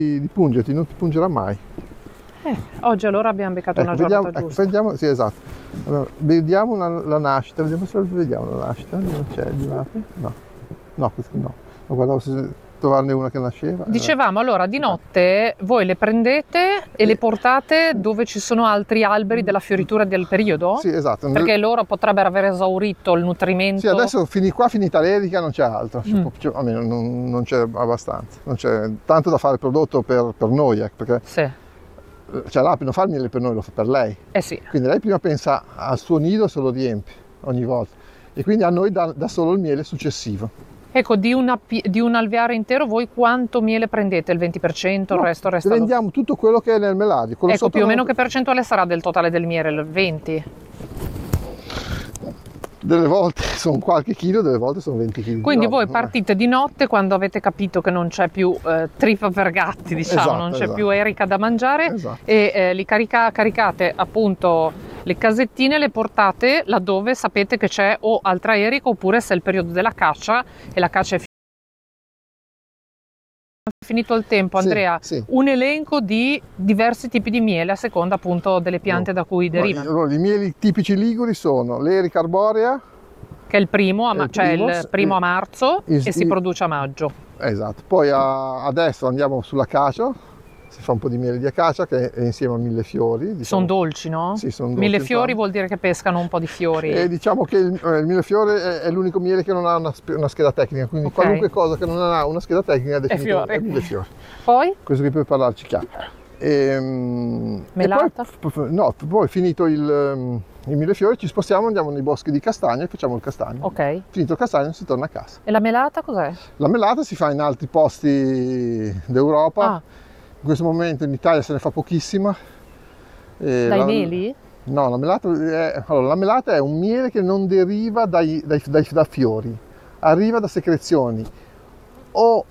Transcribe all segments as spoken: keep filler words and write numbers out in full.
di pungerti, non ti pungerà mai. Eh, oggi allora abbiamo beccato Ecco, una giornata vediamo, ecco, giusta. vediamo, sì, esatto. Allora, vediamo una, la nascita, vediamo se vediamo la nascita. Non c'è di latte? No, no, questo no. Ho guardato se trovarne una che nasceva. Dicevamo allora di notte voi le prendete e le portate dove ci sono altri alberi della fioritura del periodo? Sì, esatto. Perché loro potrebbero aver esaurito il nutrimento. Sì, adesso fini, qua finita l'erica non c'è altro, Mm. cioè, almeno non, non c'è abbastanza, non c'è tanto da fare il prodotto per, per noi, ecco, perché Sì. cioè l'api non fa il miele per noi, lo fa per lei. Eh sì. Quindi lei prima pensa al suo nido e se lo riempie ogni volta e quindi a noi dà, dà solo il miele successivo. Ecco, di, una, di un alveare intero voi quanto miele prendete? Il venti per cento, il No, resto resta? Prendiamo lo... tutto quello che è nel melario. Ecco, sotto più o meno non... che percentuale sarà del totale del miele? Il venti? Delle volte sono qualche chilo, delle volte sono venti chili. Quindi no, voi partite di notte quando avete capito che non c'è più eh, trippa per gatti, diciamo, esatto, non c'è esatto. più erica da mangiare, esatto. e eh, li carica, caricate appunto le casettine, le portate laddove sapete che c'è o altra erica, oppure se è il periodo della caccia e la caccia è finito il tempo, Andrea, sì, sì. un elenco di diversi tipi di miele a seconda appunto delle piante no. da cui derivano. Allora, i mieli tipici liguri sono l'erica arborea, che è il primo, a, il cioè primo, il primo a marzo il, e si il, produce a maggio. Esatto, poi a, adesso andiamo sull'acacia, si fa un po' di miele di acacia che è insieme a millefiori. Diciamo. Sono dolci, no? Sì, sono dolci. Millefiori vuol dire che pescano un po' di fiori. E diciamo che il, il millefiore è, è l'unico miele che non ha una, una scheda tecnica, quindi okay. qualunque cosa che non ha una scheda tecnica è definito è millefiori. Poi? Questo qui per parlarci chiaro. E, Melata? E poi, no, poi finito il, il millefiori ci spostiamo, andiamo nei boschi di castagne e facciamo il castagno. Ok. Finito il castagno si torna a casa. E la melata cos'è? La melata si fa in altri posti d'Europa. Ah. In questo momento in Italia se ne fa pochissima. E Dai la, meli? No, la melata, è, allora, la melata è un miele che non deriva dai, dai, dai, da fiori, arriva da secrezioni o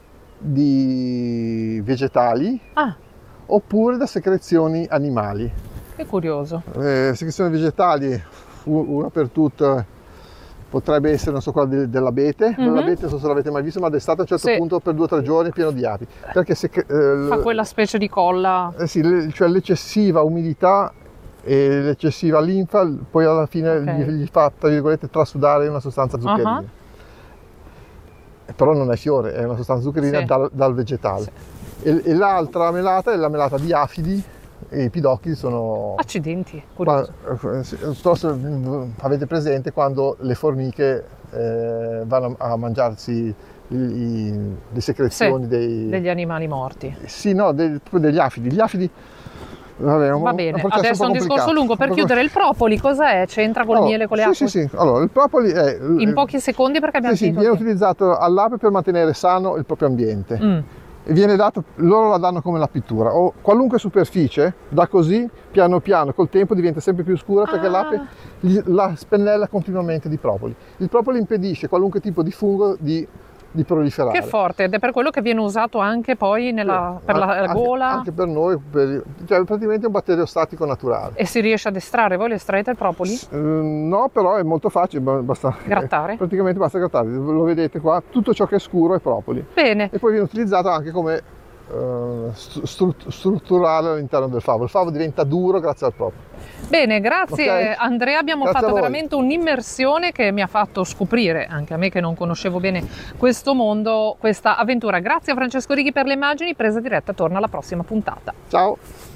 di vegetali ah. oppure da secrezioni animali. Che curioso. Eh, secrezioni vegetali, una per tutte, potrebbe essere, non so, quella de, dell'abete. Mm-hmm. L'abete non so se l'avete mai visto, ma d'estate a un certo sì. punto per due o tre giorni è pieno di api. Perché se, eh, fa quella specie di colla. Eh sì, le, cioè l'eccessiva umidità e l'eccessiva linfa poi alla fine okay. gli, gli fa, tra virgolette, trasudare una sostanza zuccherina. Uh-huh. Però non è fiore, è una sostanza zuccherina sì. dal, dal vegetale. Sì. E, e l'altra melata è la melata di afidi. E i pidocchi sono... Accidenti, curioso. Quando, avete presente quando le formiche eh, vanno a mangiarsi i, i, le secrezioni sì, dei... degli animali morti? Sì, no, dei, degli afidi. Gli afidi... Vabbè, Va bene, adesso è un, un discorso lungo. Per chiudere, il propoli cos'è? C'entra col allora, miele, con le sì, acque? Sì, sì, allora il propoli è... In pochi secondi perché abbiamo sì, sì, viene utilizzato all'ape per mantenere sano il proprio ambiente. Mm. E viene dato, loro la danno come la pittura o qualunque superficie, da così piano piano col tempo diventa sempre più scura perché ah. l'ape la spennella continuamente di propoli. Il propoli impedisce qualunque tipo di fungo di, di proliferare. Che forte, ed è per quello che viene usato anche poi nella, sì, per la anche, gola? Anche per noi, per, cioè praticamente è un batteriostatico naturale. E si riesce ad estrarre? Voi lo estraete il propoli? S- no, però è molto facile, basta grattare? Eh, praticamente basta grattare, lo vedete qua, tutto ciò che è scuro è propoli. Bene. E poi viene utilizzato anche come uh, stru- strutturale all'interno del favo. Il favo diventa duro grazie al propoli. Bene, grazie okay. Andrea, abbiamo grazie fatto veramente un'immersione che mi ha fatto scoprire, anche a me che non conoscevo bene questo mondo, questa avventura. Grazie a Francesco Righi per le immagini, Presa Diretta torna alla prossima puntata. Ciao!